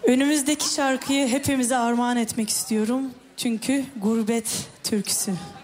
Önümüzdeki şarkıyı hepimize armağan etmek istiyorum. Çünkü gurbet türküsü.